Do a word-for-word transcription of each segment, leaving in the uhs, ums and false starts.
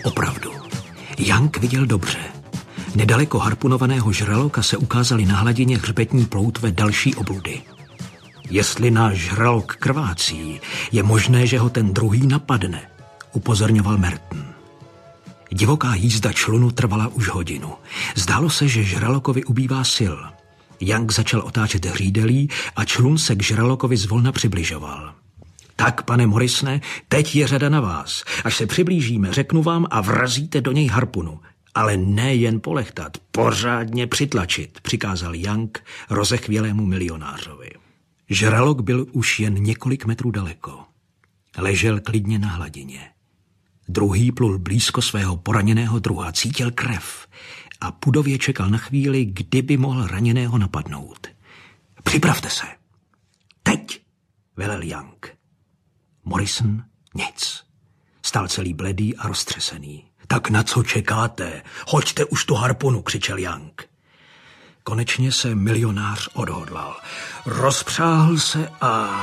opravdu. Young viděl dobře. Nedaleko harpunovaného žraloka se ukázaly na hladině hřbetní ploutve další obludy. Jestli náš žralok krvácí, je možné, že ho ten druhý napadne, upozorňoval Merton. Divoká jízda člunu trvala už hodinu. Zdálo se, že žralokovi ubývá sil. Young začal otáčet hřídelí a člun se k žralokovi zvolna přibližoval. Tak, pane Morrisone, teď je řada na vás. Až se přiblížíme, řeknu vám a vrazíte do něj harpunu. Ale ne jen polechtat, pořádně přitlačit, přikázal Young rozechvělému milionářovi. Žralok byl už jen několik metrů daleko. Ležel klidně na hladině. Druhý plul blízko svého poraněného druha, cítil krev a pudově čekal na chvíli, kdyby mohl raněného napadnout. Připravte se. Teď, velel Young. Morrison nic. Stál celý bledý a roztřesený. Tak na co čekáte? Hoďte už tu harpunu, křičel Young. Konečně se milionář odhodlal. Rozpřáhl se a...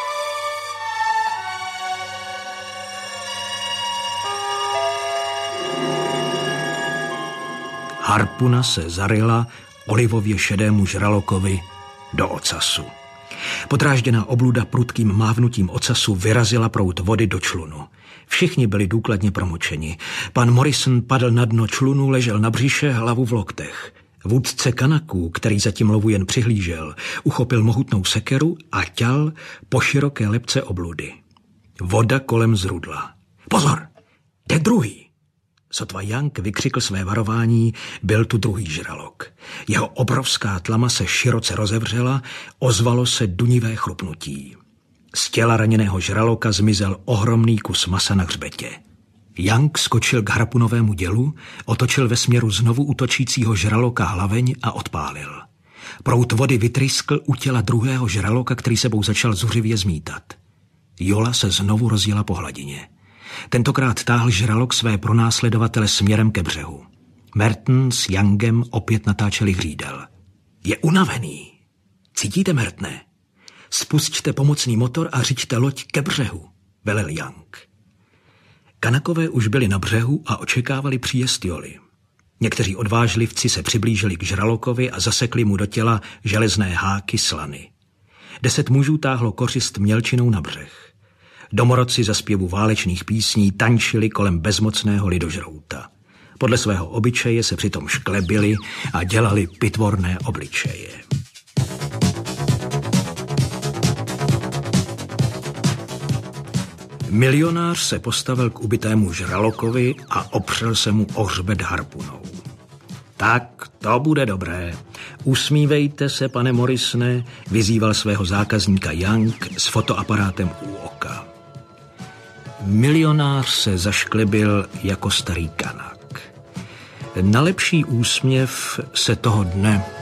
harpuna se zaryla olivově šedému žralokovi do ocasu. Podrážděná obluda prudkým mávnutím ocasu vyrazila proud vody do člunu. Všichni byli důkladně promočeni. Pan Morrison padl na dno člunu, ležel na břiše, hlavu v loktech. Vůdce Kanaků, který zatím lovu jen přihlížel, uchopil mohutnou sekeru a ťal po široké lebce obludy. Voda kolem zrudla. Pozor, jde druhý! Sotva Young vykřikl své varování, byl tu druhý žralok. Jeho obrovská tlama se široce rozevřela, ozvalo se dunivé chrupnutí. Z těla raněného žraloka zmizel ohromný kus masa na hřbetě. Young skočil k harpunovému dělu, otočil ve směru znovu útočícího žraloka hlaveň a odpálil. Proud vody vytryskl u těla druhého žraloka, který sebou začal zuřivě zmítat. Jola se znovu rozjela po hladině. Tentokrát táhl žralok své pronásledovatele směrem ke břehu. Merton s Youngem opět natáčeli hřídel. Je unavený. Cítíte, Mertne? Spusťte pomocný motor a řiďte loď ke břehu, velel Young. Kanakové už byli na břehu a očekávali příjezd Joly. Někteří odvážlivci se přiblížili k žralokovi a zasekli mu do těla železné háky slany. Deset mužů táhlo kořist mělčinou na břeh. Domorodci za zpěvu válečných písní tančili kolem bezmocného lidožrouta. Podle svého obyčeje se přitom šklebili a dělali pitvorné obličeje. Milionář se postavil k ubitému žralokovi a opřel se mu o hřbet harpunou. Tak, to bude dobré. Usmívejte se, pane Morrisone, vyzýval svého zákazníka Young s fotoaparátem u oka. Milionář se zašklebil jako starý Kanak. Na lepší úsměv se toho dne